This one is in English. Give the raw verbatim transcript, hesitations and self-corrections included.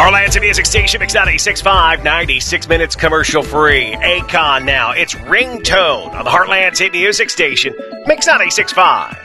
Heartland's Music Station, Mix ninety-six point five, ninety-six minutes commercial free. Akon now. It's Ringtone on the Heartland's Music Station, Mix ninety-six point five.